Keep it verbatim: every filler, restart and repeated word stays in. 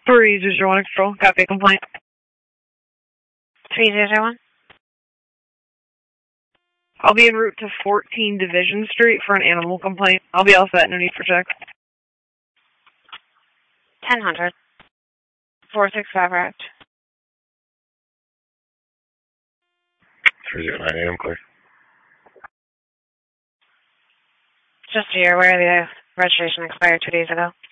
three zero one control. Copy complaint. three zero one. I'll be en route to fourteen Division Street for an animal complaint. I'll be all set. No need for check. ten hundred. four six five route. three zero nine, I'm clear. Just so you're aware, the registration expired two days ago.